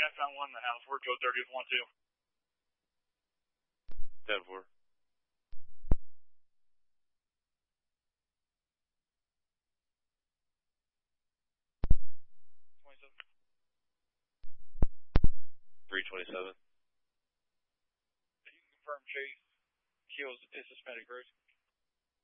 I found one in the house. We're code 30 with 1-2. 10-4. $327. You can confirm Chase kills is suspended, correct?